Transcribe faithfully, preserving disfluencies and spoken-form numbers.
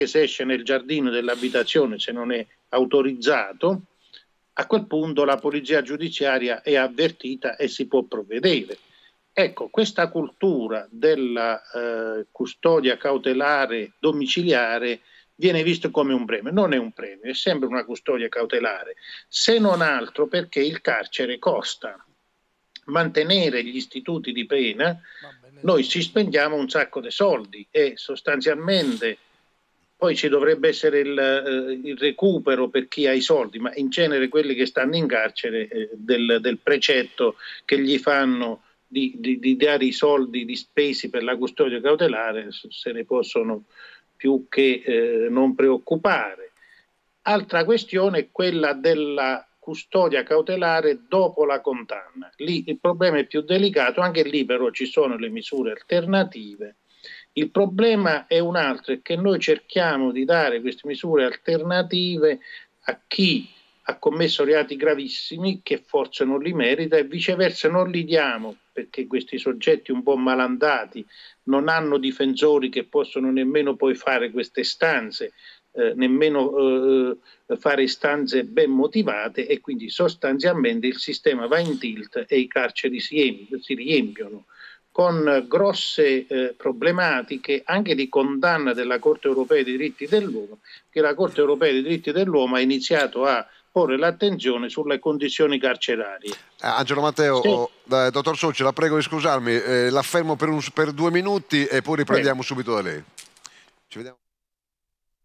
se esce nel giardino dell'abitazione se non è autorizzato, a quel punto la polizia giudiziaria è avvertita e si può provvedere. Ecco, questa cultura della eh, custodia cautelare domiciliare viene visto come un premio. Non è un premio, è sempre una custodia cautelare, se non altro perché il carcere costa. Mantenere gli istituti di pena, noi ci spendiamo un sacco di soldi e sostanzialmente poi ci dovrebbe essere il, eh, il recupero per chi ha i soldi, ma in genere quelli che stanno in carcere eh, del, del precetto che gli fanno di, di, di dare i soldi di spesi per la custodia cautelare se ne possono più che eh, non preoccupare. Altra questione è quella della custodia cautelare dopo la condanna. Lì il problema è più delicato, anche lì però ci sono le misure alternative. Il problema è un altro, è che noi cerchiamo di dare queste misure alternative a chi ha commesso reati gravissimi che forse non li merita e viceversa non li diamo perché questi soggetti un po' malandati non hanno difensori che possono nemmeno poi fare queste istanze, eh, nemmeno eh, fare istanze ben motivate e quindi sostanzialmente il sistema va in tilt e i carceri si, si riempiono con grosse eh, problematiche anche di condanna della Corte Europea dei Diritti dell'Uomo, che la Corte Europea dei Diritti dell'Uomo ha iniziato a porre l'attenzione sulle condizioni carcerarie. Angelo Matteo, sì. oh, eh, dottor Socci, la prego di scusarmi, eh, la fermo per, un, per due minuti e poi riprendiamo eh. subito da lei. Ci vediamo.